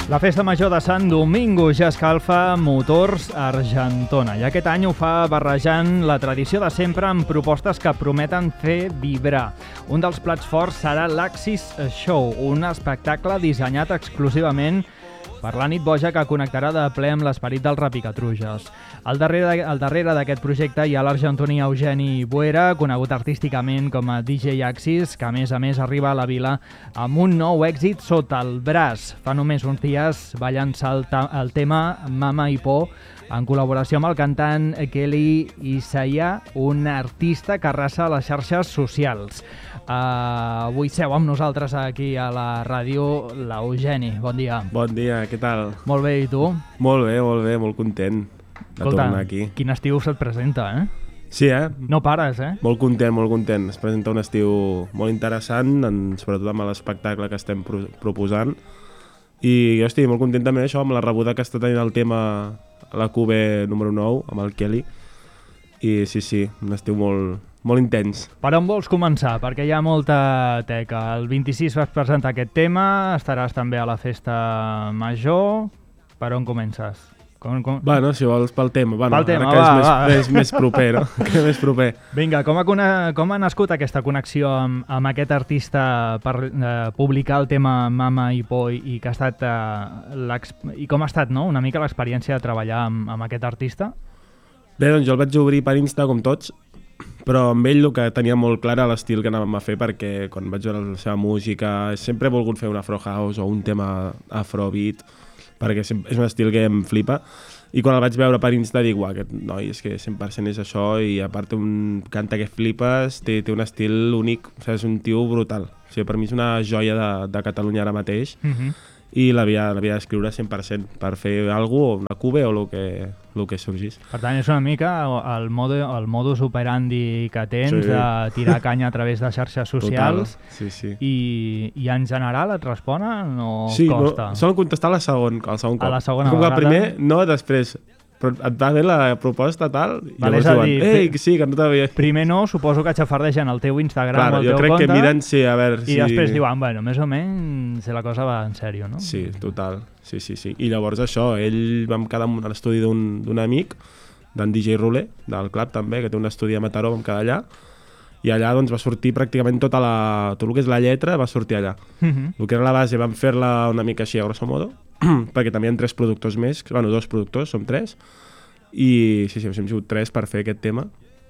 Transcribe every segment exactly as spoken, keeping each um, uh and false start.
La festa major de Sant Domingo ja escalfa Motors Argentona i aquest any ho fa barrejant la tradició de sempre amb propostes que prometen fer vibrar. Un dels plats forts serà l'Axis Show, un espectacle dissenyat exclusivament per la nit boja que connectarà de ple amb l'esperit dels rapicatruges. Al darrere, al darrere d'aquest projecte hi ha l'argentí Eugeni Buera, conegut artísticament com a D J Axis, que a més a més arriba a la vila amb un nou èxit sota el braç. Fa només uns dies va llançar el, el tema Mama i Por en col·laboració amb el cantant Kelly Isaiah, un artista que arrasa a les xarxes socials. Uh, avui seu amb nosaltres aquí a la ràdio l'Eugeni. Bon dia. Bon dia, què tal? Molt bé, i tu? Molt bé, molt bé, molt content de Escolta, tornar aquí. Quin estiu se't presenta, eh? Sí, eh? No pares, eh? Molt content, molt content. Es presenta un estiu molt interessant, en, sobretot amb l'espectacle que estem pro proposant. I jo estic molt content també això, amb la rebuda que està tenint el tema a la Q B número nou, amb el Kelly. I sí, sí, un estiu molt, molt intens. Per on vols començar? Perquè hi ha molta teca. El vint-i-sis vas presentar aquest tema, estaràs també a la festa major. Per on comences? Com, com... Bueno, si vols pel tema. Bueno, pel tema, que va, és, més, va. és més proper, no? Que és més proper. Vinga, com ha, com ha nascut aquesta connexió amb, amb aquest artista per eh, publicar el tema Mama i Por i, que ha estat eh, i com ha estat, no?, una mica l'experiència de treballar amb, amb aquest artista? Bé, doncs jo el vaig obrir per Insta com tots, però amb ell el que tenia molt clar era l'estil que anàvem a fer, perquè quan vaig veure la seva música sempre he volgut fer un afro house o un tema afrobeat, perquè és un estil que em flipa, i quan el vaig veure per Insta dic, uah, aquest noi és que cent per cent és això, i a part un canta que flipes, té, té un estil únic, o sigui, és un tio brutal. O sigui, per mi és una joia de, de Catalunya ara mateix, Mhm. i l'havia d'escriure cent per cent per fer alguna cosa, una Q B o el que, el que sorgís. Per tant, és una mica el, modo, el modus operandi que tens, Sí. de tirar canya a través de xarxes socials. Total. Sí, sí. I, i en general et responen o sí, costa? No, solen contestar la segon, el segon cop. A la segona Com que el vegada. primer, no, després. Però et va bé la proposta tal, i Vale, llavors és a diuen, dir, ei, que sí, que no t'havia... Primer no, suposo que xafardegen el teu Instagram Claro, o el jo teu crec compte que miren, sí, a veure i si... després diuen, bueno, més o menys la cosa va en sèrio, no? Sí, total, sí, sí, sí. I llavors això, ell vam quedar a l'estudi d'un amic, d'en D J Rule, del club també, que té un estudi a Mataró, vam quedar allà, i allà doncs va sortir pràcticament tota la... tot el que és la lletra va sortir allà. Mhm. El que era la base vam fer-la una mica així a grosso modo, perquè també hi ha tres productors més, bueno, dos productors, som tres, i sí, sí, hem sigut tres per fer aquest tema,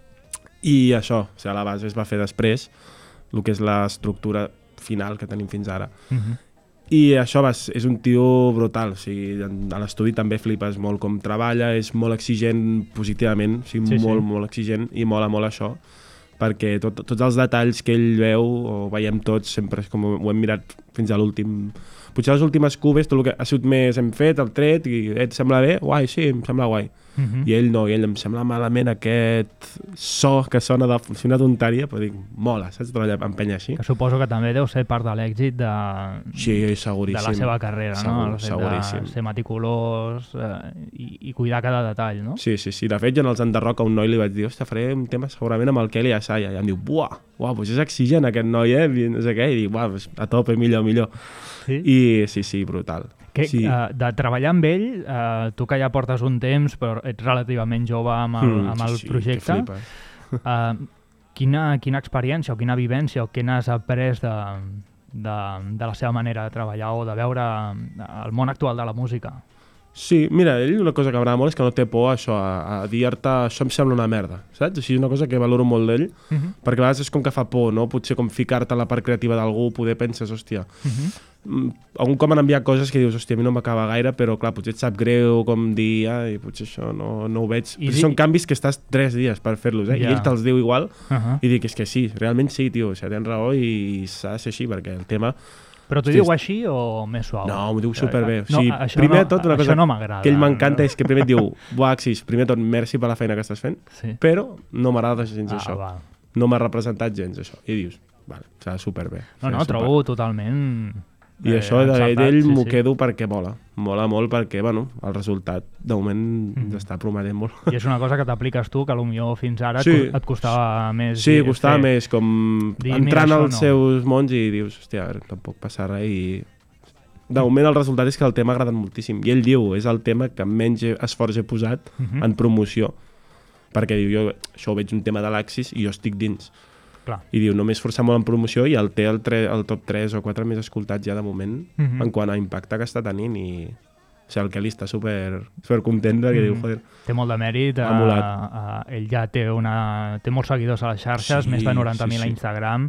i això, o sigui, la base es va fer després, el que és l'estructura final que tenim fins ara. Mhm. I això va, és un tio brutal, o sigui, a l'estudi també flipes molt com treballa, és molt exigent positivament, o sigui, Sí, sí. molt, molt exigent, i mola molt això, perquè tot, tots els detalls que ell veu, o veiem tots, sempre és com ho hem mirat fins a l'últim... Potser les últimes cubes, tot el que ha sigut més hem fet, el tret, i et sembla bé? Guai, sí, em sembla guai. Mhm. I ell no, i ell em sembla malament aquest so que sona de si una tonteria, però dic, mola, saps? Treballar amb penya així. Que suposo que també deu ser part de l'èxit de, Sí, seguríssim. de la seva carrera, Segur, no? El fet seguríssim. de ser meticulós eh, i, i cuidar cada detall, no? Sí, sí, sí. De fet, jo en els Enderroc a un noi li vaig dir, ostres, faré un tema segurament amb el Kelly Isaiah. I em diu, buah, uah, doncs és exigent aquest noi, eh? I no sé què. I dic, buah, doncs a tope, millor, millor. Sí? I sí, sí, brutal. Que, sí. uh, de treballar amb ell, uh, tu que ja portes un temps, però ets relativament jove amb el, Mm, amb el sí, sí, projecte, que flipes. uh, quina, quina experiència o quina vivència o què n'has après de, de, de la seva manera de treballar o de veure el món actual de la música? Sí, mira, ell una cosa que m'agrada molt és que no té por a això, a, a dir-te això em sembla una merda, saps? Així és una cosa que valoro molt d'ell, Uh -huh. perquè a vegades és com que fa por, no? Potser com ficar-te a la part creativa d'algú, poder penses, hòstia, Uh -huh. mm, algun cop m'han enviat coses que dius, hòstia, a mi no m'acaba gaire, però clar, potser et sap greu com dir, ai, potser això no, no ho veig. I Potser di- són canvis que estàs tres dies per fer-los, eh? Ja. I ell te'ls diu igual, Uh -huh. i dic, és que sí, realment sí, tio, o sigui, tens raó i s'ha de ser així, perquè el tema... Però t'ho Hosti, diu així o més suau? No, m'ho diu superbé. O No, sigui, això primer no, de tot, una cosa això no m'agrada. que ell m'encanta és que primer et diu, buah, Axis, primer de tot, merci per la feina que estàs fent, Sí. però no m'agrada gens Ah, això. va. No m'ha representat gens això. I dius, vale, serà superbé. No, no, serà trobo totalment... I eh, això de- encertat, d'ell sí, m'ho sí. quedo perquè mola. Mola molt perquè, bueno, el resultat de moment Mhm. ens està prometent molt. I és una cosa que t'apliques tu, que potser fins ara et Sí. co- et costava més... Sí, dir- costava fer. més com Dir, entrant mira, això als no. seus mons i dius, hòstia, a veure, tampoc passa res i de moment el resultat és que el tema ha agradat moltíssim. I ell diu, és el tema que menys esforç he posat uh -huh. en promoció. Perquè diu, jo això ho veig un tema de l'Axis i jo estic dins. Clar. I diu, només esforçar molt en promoció i el té el, tre, el top tres o quatre més escoltats ja de moment uh -huh. en quant a impacte que està tenint i... O sigui, el Kelly està super, super content perquè mm. diu, joder... Té molt de mèrit, uh, uh, ell ja té, una, té molts seguidors a les xarxes, sí, més de noranta mil sí, sí. a Instagram,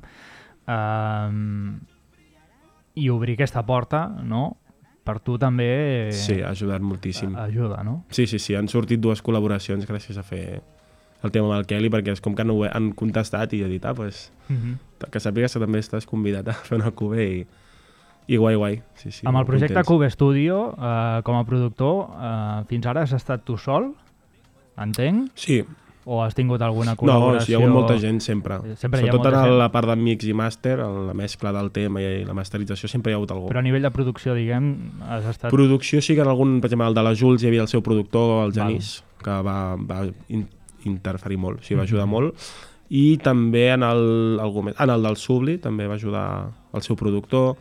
uh, i obrir aquesta porta, no?, per tu també... Sí, ha ajudat moltíssim. Ajuda, no? Sí, sí, sí, han sortit dues col·laboracions gràcies a fer el tema amb el Kelly, perquè és com que no han contestat i he dit, ah, doncs, mm -hmm. que sàpigues que també estàs convidat a fer una Cube i... I guai, guai. Sí, sí, amb el projecte contents. Cube Studio, eh, com a productor, eh, fins ara has estat tu sol, entenc? Sí. O has tingut alguna col·laboració? No, hi ha hagut molta gent sempre. sempre Sobretot en gent. La part de mix i màster, la mescla del tema i la masterització, sempre hi ha hagut algú. Però a nivell de producció, diguem, has estat... Producció sí que en algun, per exemple, el de la Jules hi havia el seu productor, el Genís, Val. que va, va interferir molt, o sigui, va ajudar mm-hmm. molt. I també en el, algú més, en el del Subli també va ajudar el seu productor.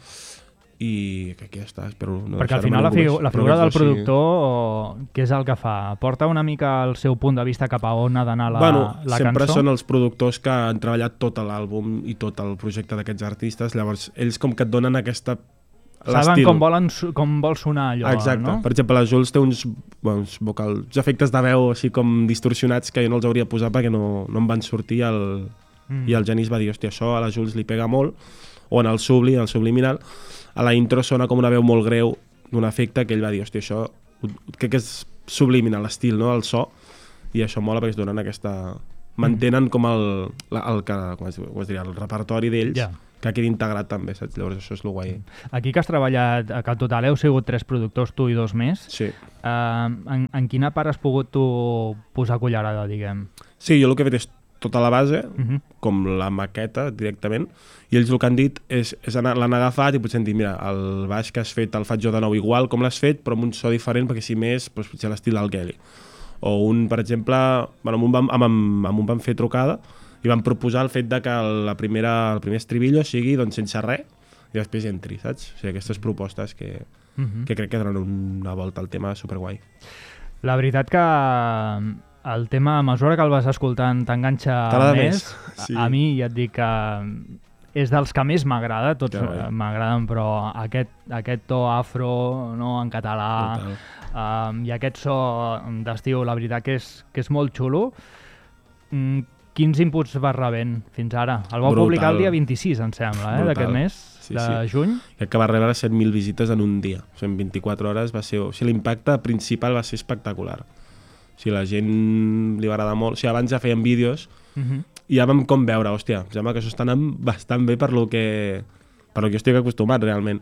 I que aquí està, espero no perquè al final la, figu la figura del productor, sí. què és el que fa? Porta una mica el seu punt de vista cap a on ha d'anar la, bueno, la sempre cançó? Són els productors que han treballat tot l'àlbum i tot el projecte d'aquests artistes, llavors ells com que et donen aquesta... Saben com, volen, com vol sonar allò, exacte. No? Per exemple, la Jules té uns, uns, vocal, uns efectes de veu així com distorsionats que jo no els hauria posat perquè no, no em van sortir el, mm. i el Genís va dir, hòstia, això a la Jules li pega molt, o en el Subli, el subliminal, a la intro sona com una veu molt greu d'un efecte que ell va dir, hòstia, això crec que és subliminal l'estil, no?, el so, i això mola perquè es donen aquesta... mantenen com el, el, el, que, com es, com es diria, el repertori d'ells, yeah. que quedi integrat també, saps? Llavors això és el guai. Aquí que has treballat, que en total heu sigut tres productors, tu i dos més, sí. uh, en, en quina part has pogut tu posar cullerada, diguem? Sí, jo el que he fet és tota la base, uh -huh. com la maqueta directament, i ells el que han dit és, és l'han agafat i potser han dit, mira, el baix que has fet el faig jo de nou igual com l'has fet, però amb un so diferent, perquè si més, doncs, potser l'estil del Kelly. O un, per exemple, bueno, amb, un vam, amb, amb, amb un vam fer trucada i vam proposar el fet de que la primera, el primer estribillo sigui doncs, sense res i després entri, saps? O sigui, aquestes propostes que, uh -huh. que crec que donen una volta al tema superguai. La veritat que el tema, a mesura que el vas escoltant, t'enganxa més. més. Sí. A, a mi ja et dic que és dels que més m'agrada, tots m'agraden, però aquest, aquest to afro, no, en català, um, i aquest so d'estiu, la veritat que és, que és molt xulo. Mm, quins inputs vas rebent fins ara? El vau Brutal. publicar el dia vint-i-sis, em sembla, eh, d'aquest mes, sí, de sí. juny. Crec que va rebre set mil visites en un dia, o sigui, en vint-i-quatre hores va ser... O sigui, l'impacte principal va ser espectacular. O sigui, la gent li va agradar molt. O sigui, abans ja feien vídeos uh-huh. i ja vam com veure, hòstia, sembla que això està anant bastant bé per lo que, per lo que jo estic acostumat, realment.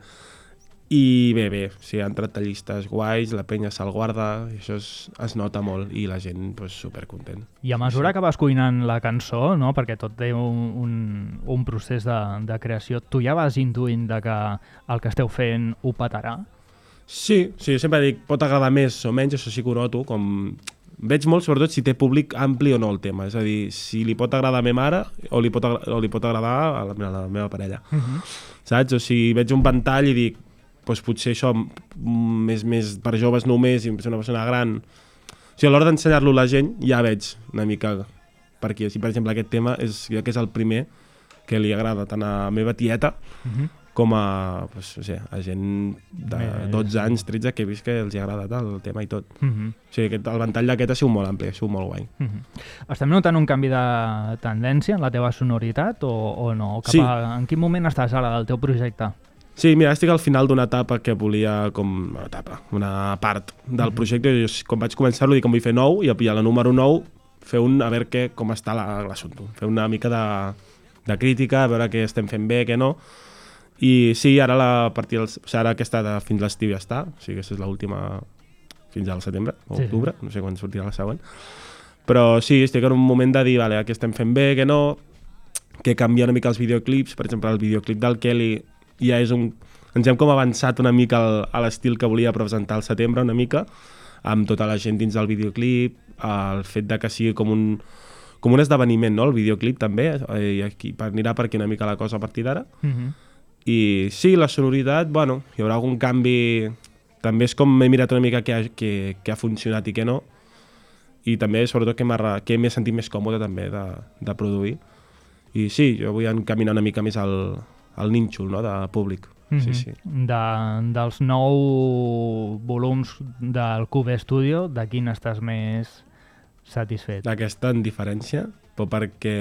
I bé, bé, o sigui, han entrat tallistes guais, la penya se'l guarda, i això es, es nota molt, i la gent, pues, supercontent. I a mesura sí. que vas cuinant la cançó, no?, perquè tot té un, un, un procés de, de creació, tu ja vas intuint de que el que esteu fent ho petarà? Sí, sí, sempre dic, pot agradar més o menys, això sí que ho noto, com... Veig molt, sobretot, si té públic ampli o no el tema. És a dir, si li pot agradar a ma mare o li pot, o li pot agradar a la, a la meva parella. Uh-huh. Saps? O si veig un ventall i dic, doncs potser això més, més per joves només i una persona gran... O sigui, a l'hora d'ensenyar-lo a la gent ja veig una mica per aquí. Si, per exemple, aquest tema és, jo que és el primer que li agrada tant a la meva tieta uh-huh. com a, pues, no sé, a gent de dotze anys, tretze, que he vist que els agrada tal, el tema i tot. Uh-huh. O sigui, aquest, el ventall d'aquest ha sigut molt ampli, ha sigut molt guai. Uh-huh. Estem notant un canvi de tendència en la teva sonoritat o, o no? Cap sí. a, en quin moment estàs ara del teu projecte? Sí, mira, estic al final d'una etapa que volia, com una etapa, una part del uh-huh. projecte. Jo, quan vaig començar-lo, dic que em vull fer nou, i a la número nou fer un, a veure què, com està l'assumpte. Fer una mica de, de crítica, a veure què estem fent bé, què no. I sí, ara, la, a partir dels, o sigui, ara aquesta de, fins l'estiu ja està, o sigui, aquesta és l'última fins al setembre o sí, octubre, sí. no sé quan sortirà la següent. Però sí, estic en un moment de dir, vale, què estem fent bé, què no, que canvia una mica els videoclips. Per exemple, el videoclip del Kelly ja és un... Ens hem com avançat una mica al, a l'estil que volia presentar al setembre, una mica, amb tota la gent dins del videoclip, el fet de que sigui com un, com un esdeveniment, no?, el videoclip també, i aquí anirà per aquí una mica la cosa a partir d'ara. Mm-hmm. I sí, la sonoritat, bueno, hi haurà algun canvi... També és com m'he mirat una mica què ha, què, què ha funcionat i què no, i també, sobretot, que m'he sentit més còmode també de, de produir. I sí, jo vull encaminar una mica més al, al nínxol, no?, de públic. Mm-hmm. Sí, sí. De, dels nou volums del Cube Studio, de quin estàs més satisfet? D'aquesta en diferència, però perquè...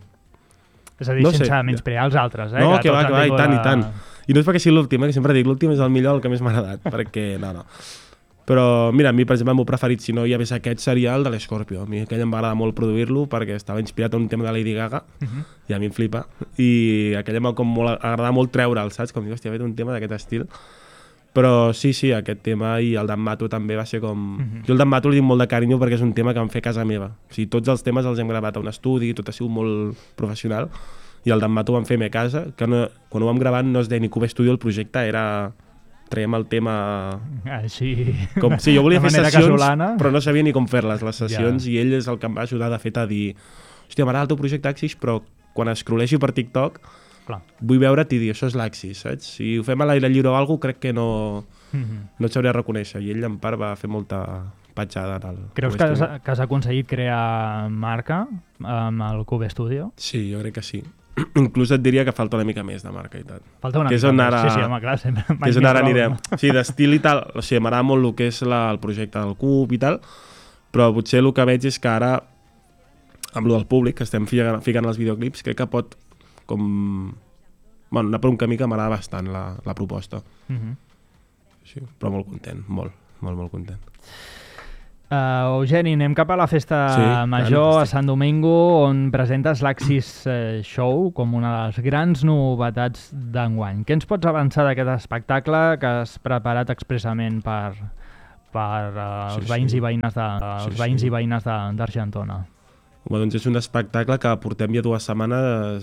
És a dir, no sense sé. menysprear els altres, eh? No, que, que va, que va, i tant, de... i tant. I no és perquè sigui l'últim, eh? Que sempre dic l'últim és el millor, el que més m'ha agradat, perquè no, no. Però mira, a mi, per exemple, el meu preferit, si no hi hagués aquest, seria el de l'Scorpio. A mi aquell em va agradar molt produir-lo perquè estava inspirat en un tema de Lady Gaga, uh-huh. i a mi em flipa. I aquell em va com molt, agradar molt treure'l, saps? Com dic, hòstia, ha fet un tema d'aquest estil. Però sí, sí, aquest tema i el d'en Mato també va ser com... Uh-huh. Jo el d'en Mato li dic molt de carinyo perquè és un tema que em fer a casa meva. O sigui, tots els temes els hem gravat a un estudi, tot ha sigut molt professional, i el d'en Mato ho vam fer a casa, que no, quan ho vam gravar no es deia ni Cube Studio, el projecte era... traiem el tema... Així... Com, sí, jo volia fer sessions, casolana. Però no sabia ni com fer-les, les sessions, ja. I ell és el que em va ajudar, de fet, a dir hòstia, m'agrada el teu projecte Axis, però quan escroleixo per TikTok clar. Vull veure't i dir, això és l'Axis, saps? Si ho fem a l'aire lliure o alguna cosa, crec que no, mm-hmm. no et sabria reconèixer. I ell, en part, va fer molta petjada. En el Creus que has, que has aconseguit crear marca amb el Cube Studio? Sí, jo crec que sí. Inclús et diria que falta una mica més de marca i tal. Falta una que mica ara... més, sí, sí, home, clar, sempre. Que és on ara anirem. Sí, d'estil i tal, o sigui, m'agrada molt el que és la, el projecte del Cub i tal, però potser el que veig és que ara, amb el del públic, que estem ficant, ficant els videoclips, crec que pot com... Bueno, anar per un camí que m'agrada bastant la, la proposta. Uh-huh. Sí, però molt content, molt, molt, molt content. Uh, Eugeni, anem cap a la festa sí, major a Sant Domingo, on presentes l'Axis uh, Show com una de les grans novetats d'enguany. Què ens pots avançar d'aquest espectacle que has preparat expressament per, per uh, els sí, veïns sí. i veïnes de, els sí, veïns sí. i veïnes d'Argentona? Home, doncs és un espectacle que portem ja dues setmanes